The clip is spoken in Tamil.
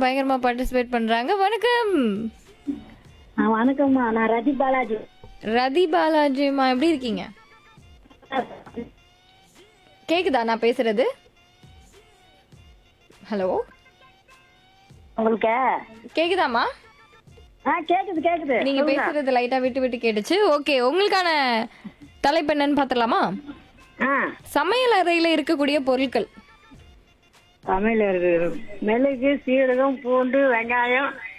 பயங்கரமா பார்ட்டிசிபேட் பண்றாங்க. வணக்கம். வணக்கம்மா, நான் ரதி பாலாஜி. ரதி பாலாஜிமா எப்படி இருக்கீங்க? கேக்குதா நான் பேசுறது? ஹலோ, உங்களுக்கு கேக்குதாமா? கேக்குது கேக்குது. நீங்க பேசுறது லைட்டா விட்டு விட்டு கேட்டுச்சு. ஓகே, உங்களுக்கான தலைப்பு என்னன்னு பாத்துடலாமா? சமையல் அறையில இருக்கக்கூடிய பொருட்கள். தமிழ் இருக்கு. மிளகு, சீரகம், பூண்டு, வெங்காயம்,